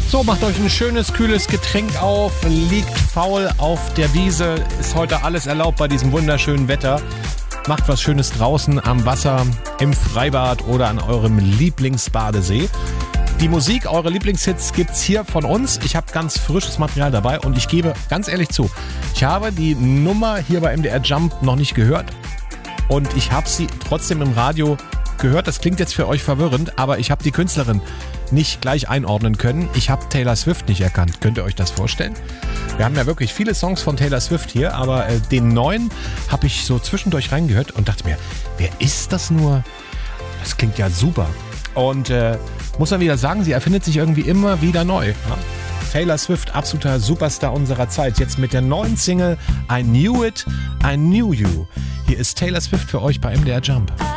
So, macht euch ein schönes, kühles Getränk auf, liegt faul auf der Wiese. Ist heute alles erlaubt bei diesem wunderschönen Wetter. Macht was Schönes draußen am Wasser, im Freibad oder an eurem Lieblingsbadesee. Die Musik, eure Lieblingshits gibt's hier von uns. Ich habe ganz frisches Material dabei und ich gebe ganz ehrlich zu, ich habe die Nummer hier bei MDR Jump noch nicht gehört und ich habe sie trotzdem im Radio gehört. Das klingt jetzt für euch verwirrend, aber ich habe die Künstlerin nicht gleich einordnen können. Ich habe Taylor Swift nicht erkannt. Könnt ihr euch das vorstellen? Wir haben ja wirklich viele Songs von Taylor Swift hier, aber den neuen habe ich so zwischendurch reingehört und dachte mir, wer ist das nur? Das klingt ja super. Und muss man wieder sagen, sie erfindet sich irgendwie immer wieder neu. Ja? Taylor Swift, absoluter Superstar unserer Zeit. Jetzt mit der neuen Single I Knew It, I Knew You. Hier ist Taylor Swift für euch bei MDR Jump.